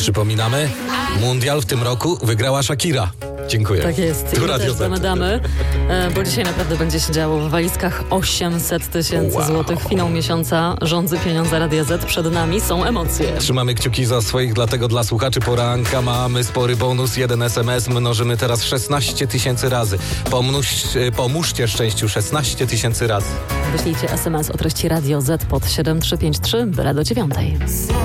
Przypominamy, mundial w tym roku wygrała Shakira. Dziękuję. Tak jest. I my też damy, bo dzisiaj naprawdę będzie się działo w walizkach 800 000 złotych. Finał miesiąca, rządzy pieniądze Radia Z przed nami, są emocje. Trzymamy kciuki za swoich, dlatego dla słuchaczy poranka mamy spory bonus. 1 SMS mnożymy teraz 16 000 razy. Pomóżcie szczęściu 16 000 razy. Wyślijcie SMS o treści Radio Z pod 7353, byle do 9.